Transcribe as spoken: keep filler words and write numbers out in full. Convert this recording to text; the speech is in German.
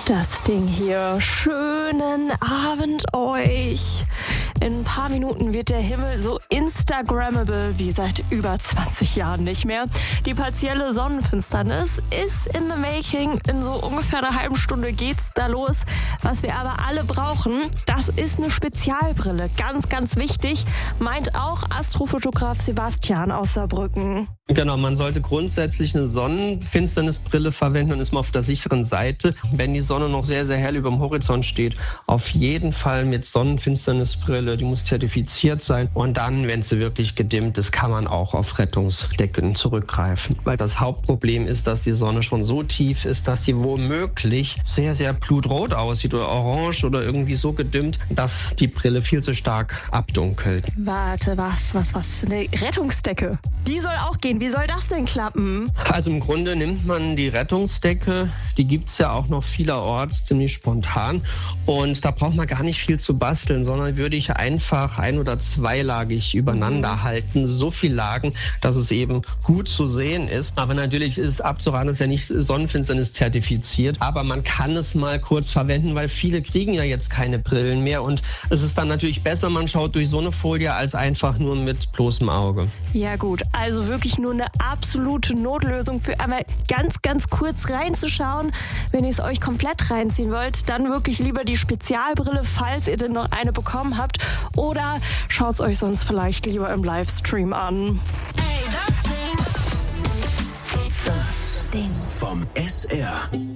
Das Ding hier. Schönen Abend euch. In ein paar Minuten wird der Himmel so instagrammable wie seit über zwanzig Jahren nicht mehr. Die partielle Sonnenfinsternis ist in the making. In so ungefähr einer halben Stunde geht's da los. Was wir aber alle brauchen, das ist eine Spezialbrille. Ganz, ganz wichtig, meint auch Astrofotograf Sebastian aus Saarbrücken. Genau, man sollte grundsätzlich eine Sonnenfinsternisbrille verwenden und ist mal auf der sicheren Seite. Wenn die Sonne noch sehr, sehr hell über dem Horizont steht, auf jeden Fall mit Sonnenfinsternisbrille, die muss zertifiziert sein. Und dann, wenn sie wirklich gedimmt ist, kann man auch auf Rettungsdecken zurückgreifen. Weil das Hauptproblem ist, dass die Sonne schon so tief ist, dass die womöglich sehr, sehr blutrot aussieht oder orange oder irgendwie so gedimmt, dass die Brille viel zu stark abdunkelt. Warte, was, was, was? Eine Rettungsdecke? Die soll auch gehen. Wie soll das denn klappen? Also im Grunde nimmt man die Rettungsdecke, die gibt es ja auch noch vielerorts ziemlich spontan und da braucht man gar nicht viel zu basteln, sondern würde ich einfach ein- oder zweilagig übereinander halten, so viel Lagen, dass es eben gut zu sehen ist. Aber natürlich ist abzuraten, ist ja nicht Sonnenfinsternis zertifiziert, aber man kann es mal kurz verwenden, weil viele kriegen ja jetzt keine Brillen mehr und es ist dann natürlich besser, man schaut durch so eine Folie als einfach nur mit bloßem Auge. Ja gut, also wirklich nur eine absolute Notlösung für einmal ganz, ganz kurz reinzuschauen. Wenn ihr es euch komplett reinziehen wollt, dann wirklich lieber die Spezialbrille, falls ihr denn noch eine bekommen habt. Oder schaut es euch sonst vielleicht lieber im Livestream an. Das Ding vom S R.